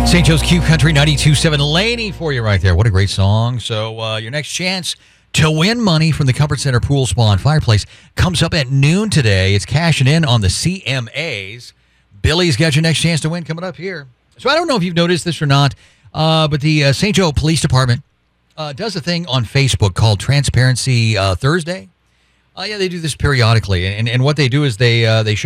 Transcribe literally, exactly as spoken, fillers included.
Saint Joe's Q Country ninety-two point seven Laney for you right there. What a great song. So uh, your next chance to win money from the Comfort Center Pool Spa and Fireplace comes up at noon today. It's cashing in on the C M As. Billy's got your next chance to win coming up here. So I don't know if you've noticed this or not, uh, but the uh, Saint Joe Police Department uh, does a thing on Facebook called Transparency uh, Thursday. Uh, yeah, they do this periodically, and, and what they do is they uh, they show